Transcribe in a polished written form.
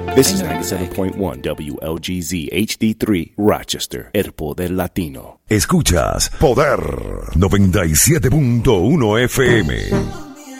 This is 97.1 WLGZ HD3 Rochester, el poder latino. Escuchas Poder 97.1 FM.